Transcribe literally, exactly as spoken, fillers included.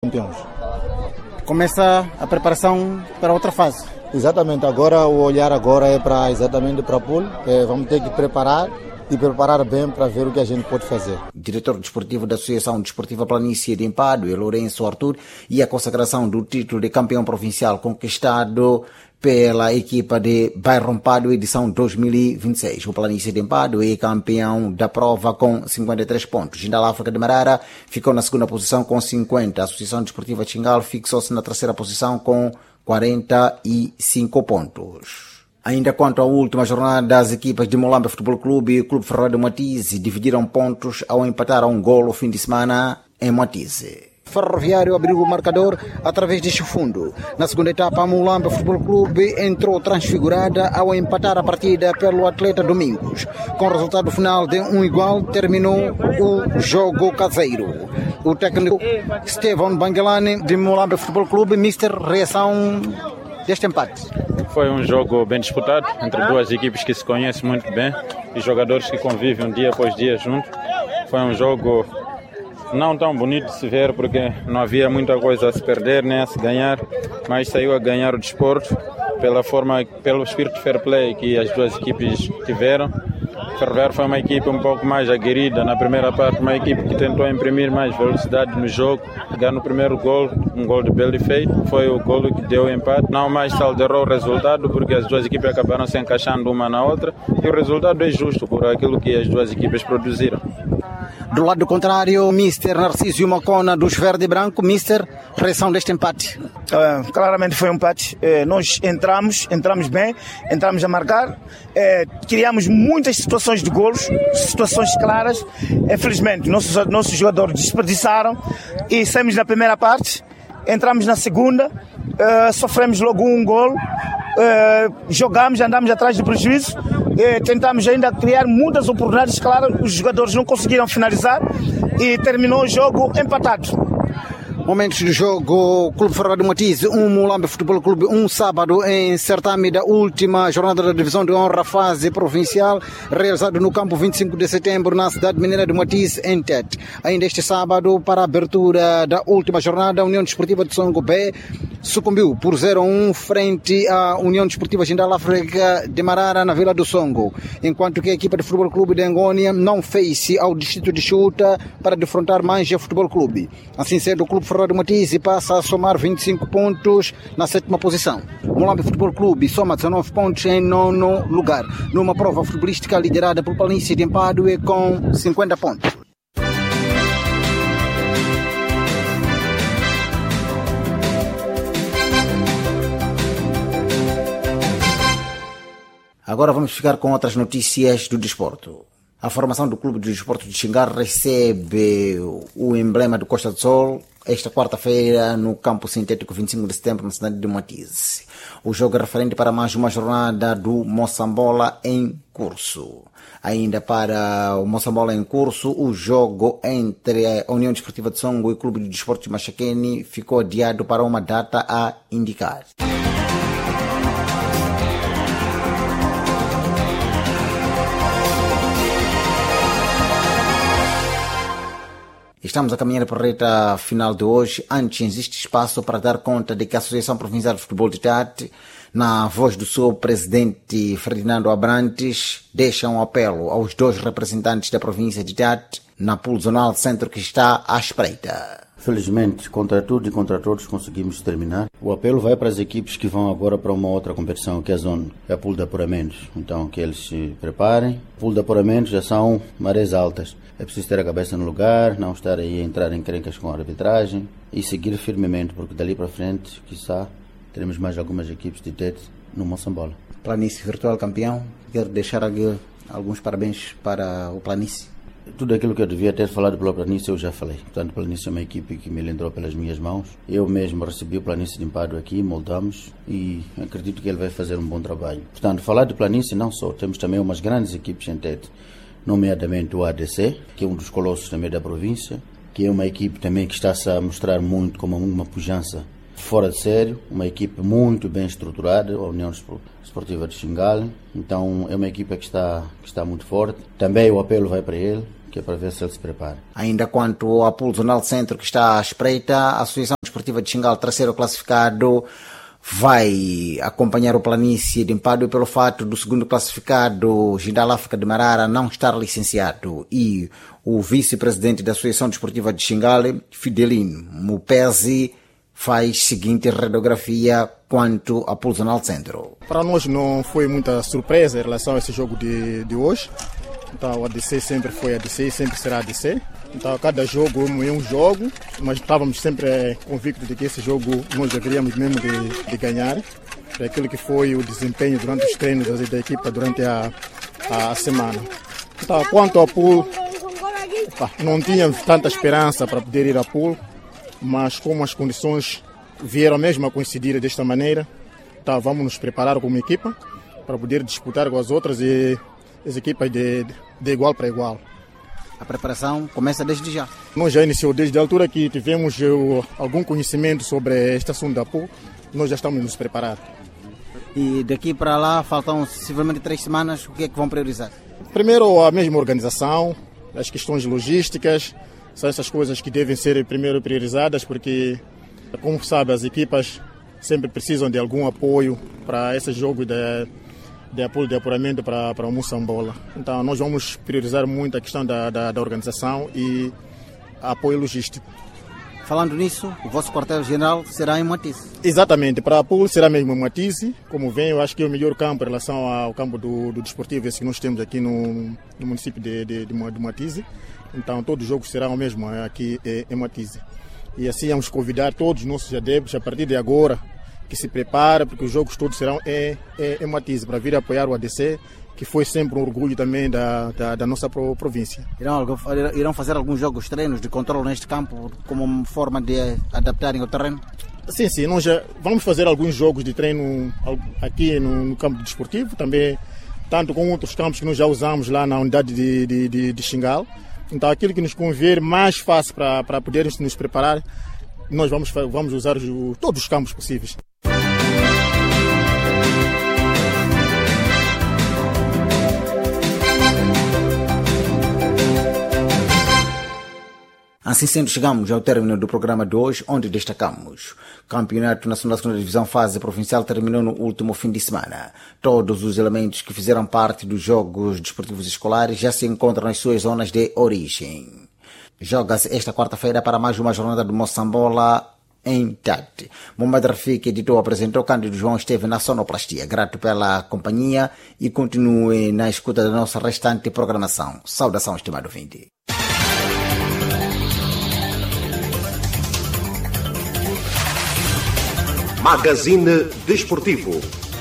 campeões. Começa a preparação para outra fase. Exatamente, agora o olhar agora é para exatamente para a pool. É, vamos ter que preparar e preparar bem para ver o que a gente pode fazer. Diretor desportivo da Associação Desportiva Planície de Empadue, Lourenço Arthur, e a consagração do título de campeão provincial conquistado pela equipa de Bairro Empadue, edição dois mil e vinte e seis. O Planície de Empadue é campeão da prova com cinquenta e três pontos. Jindal África de Marara ficou na segunda posição com cinquenta. A Associação Desportiva Xingal fixou-se na terceira posição com quarenta e cinco pontos. Ainda quanto à última jornada, as equipas de Molambe Futebol Clube e o Clube Ferroviário de Moatize dividiram pontos ao empatar a um golo o fim de semana em Moatize. Ferroviário abriu o marcador através de Chifundo. Na segunda etapa, a Molambe Futebol Clube entrou transfigurada ao empatar a partida pelo atleta Domingos. Com o resultado final de um igual, terminou o jogo caseiro. O técnico Estevão Bangelani de Molambe Futebol Clube, mister, reação deste empate. Foi um jogo bem disputado entre duas equipes que se conhecem muito bem e jogadores que convivem dia após dia juntos. Foi um jogo não tão bonito de se ver porque não havia muita coisa a se perder nem a se ganhar, mas saiu a ganhar o desporto pela forma, pelo espírito de fair play que as duas equipes tiveram. O Ferroviário foi uma equipe um pouco mais aguerrida na primeira parte, uma equipe que tentou imprimir mais velocidade no jogo, ganhar no primeiro gol, um gol de belo efeito, foi o gol que deu o empate. Não mais se alterou o resultado porque as duas equipes acabaram se encaixando uma na outra e o resultado é justo por aquilo que as duas equipes produziram. Do lado contrário, mister Narciso Macona dos Verde e Branco, mister, reação deste empate. Uh, claramente foi um empate. Uh, nós entramos, entramos bem, entramos a marcar, uh, criamos muitas situações de golos, situações claras. Infelizmente, nossos, nossos jogadores desperdiçaram e saímos na primeira parte, entramos na segunda, uh, sofremos logo um golo, uh, jogamos, andamos atrás do prejuízo. E tentamos ainda criar muitas oportunidades, claro, os jogadores não conseguiram finalizar e terminou o jogo empatado. Momentos do jogo, Clube Ferroviário de Moatize, um Molambe Futebol Clube, um sábado em certame da última jornada da Divisão de Honra fase provincial, realizado no campo vinte e cinco de setembro na cidade mineira de Moatize, em Tete. Ainda este sábado, para a abertura da última jornada, a União Desportiva de Songo B sucumbiu por zero a um frente à União Desportiva Jindal África de Marara na Vila do Songo, enquanto que a equipa de Futebol Clube de Angônia não fez-se ao distrito de Chuta para defrontar Manja Futebol Clube. Assim sendo, o Clube Ferroviário de Moatize passa a somar vinte e cinco pontos na sétima posição. Molambe Futebol Clube soma dezanove pontos em nono lugar, numa prova futebolística liderada por Planície de Empadue com cinquenta pontos. Agora vamos ficar com outras notícias do desporto. A formação do Clube de Desporto de Xingar recebe o emblema do Costa do Sol esta quarta-feira no campo sintético vinte e cinco de setembro na cidade de Moatize. O jogo é referente para mais uma jornada do Moçambola em curso. Ainda para o Moçambola em curso, o jogo entre a União Desportiva de Songo e o Clube de Desporto de Machaquene ficou adiado para uma data a indicar. Estamos a caminhar para a reta final de hoje. Antes, existe espaço para dar conta de que a Associação Provincial de Futebol de Tete, na voz do seu presidente Ferdinando Abrantes, deixa um apelo aos dois representantes da província de Tete na pool zonal centro que está à espreita. Felizmente, contra tudo e contra todos, conseguimos terminar. O apelo vai para as equipes que vão agora para uma outra competição, que é a zona, é a pool de apuramentos. Então, que eles se preparem. Pool de apuramentos já são marés altas. É preciso ter a cabeça no lugar, não estar aí a entrar em encrencas com a arbitragem e seguir firmemente, porque dali para frente, quiçá, teremos mais algumas equipes de Tete no Moçambola. Planície virtual campeão, quero deixar aqui alguns parabéns para o Planície. Tudo aquilo que eu devia ter falado pela Planície eu já falei. Portanto, o Planície é uma equipe que me entrou pelas minhas mãos. Eu mesmo recebi o Planície de Empadue aqui, moldamos e acredito que ele vai fazer um bom trabalho. Portanto, falar de Planície não só, temos também umas grandes equipes em Tete, nomeadamente o A D C, que é um dos colossos também da província, que é uma equipe também que está-se a mostrar muito como uma pujança fora de sério, uma equipe muito bem estruturada, a União Esportiva de Xingal. Então é uma equipe que está, que está muito forte. Também o apelo vai para ele, que é para ver se ele se prepara. Ainda quanto ao pool zonal centro que está à espreita, a Associação Desportiva de Xingal, terceiro classificado, vai acompanhar o Planície de Empadue pelo fato do segundo classificado, Jindal África de Marara, não estar licenciado, e o vice-presidente da Associação Desportiva de Xingal, Fidelino Mupezi, faz seguinte radiografia quanto a Pulsonal Centro. Para nós não foi muita surpresa em relação a esse jogo de, de hoje. Então, a A D C sempre foi a A D C e sempre será a A D C. Então, cada jogo é um jogo, mas estávamos sempre convictos de que esse jogo nós deveríamos mesmo de, de ganhar. É aquilo que foi o desempenho durante os treinos da, da equipa durante a, a semana. Então, quanto ao pool, opa, não tínhamos tanta esperança para poder ir ao pool, mas como as condições vieram mesmo a coincidir desta maneira, então, vamos nos preparar como equipa para poder disputar com as outras e as equipas de, de igual para igual. A preparação começa desde já. Nós já iniciou desde a altura que tivemos uh, algum conhecimento sobre este assunto da P U, nós já estamos nos preparar. E daqui para lá faltam sensivelmente três semanas, o que é que vão priorizar? Primeiro a mesma organização, as questões logísticas, são essas coisas que devem ser primeiro priorizadas, porque, como sabe, as equipas sempre precisam de algum apoio para esse jogo de de apoio de apuramento para, para o Moçambola. Então nós vamos priorizar muito a questão da, da, da organização e apoio logístico. Falando nisso, o vosso quartel-general será em Moatize? Exatamente, para a P U será mesmo em Moatize. Como vem, eu acho que é o melhor campo em relação ao campo do, do desportivo, esse que nós temos aqui no, no município de, de, de Moatize. Então todos os jogos serão mesmo aqui em Moatize. E assim vamos convidar todos os nossos adeptos a partir de agora que se prepara, porque os jogos todos serão em, em, em Moatize, para vir apoiar o A D C, que foi sempre um orgulho também da, da, da nossa província. Irão, irão fazer alguns jogos treinos de controle neste campo, como forma de adaptarem ao terreno? Sim, sim, nós já vamos fazer alguns jogos de treino aqui no, no campo desportivo, também, tanto com outros campos que nós já usamos lá na unidade de, de, de, de Xingal. Então aquilo que nos convier mais fácil para, para podermos nos preparar, nós vamos, vamos usar os, todos os campos possíveis. Assim sendo, chegamos ao término do programa de hoje, onde destacamos: o Campeonato Nacional da segunda Divisão Fase Provincial terminou no último fim de semana. Todos os elementos que fizeram parte dos Jogos Desportivos Escolares já se encontram nas suas zonas de origem. Joga-se esta quarta-feira para mais uma jornada do Moçambola em Tete. Mohamed Rafik, editor, apresentou. Cândido João esteve na sonoplastia. Grato pela companhia e continue na escuta da nossa restante programação. Saudação, estimado ouvinte. Magazine Desportivo.